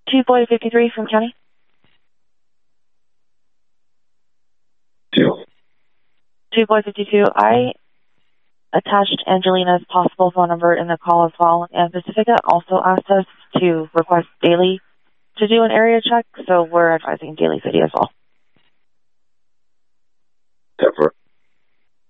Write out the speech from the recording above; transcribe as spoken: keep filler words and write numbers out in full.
two boy fifty-three from county. Two. Two boy fifty-two. I attached Angelina's possible phone number in the call as well, and Pacifica also asked us to request Daily to do an area check, so we're advising Daily City as well. Pepper.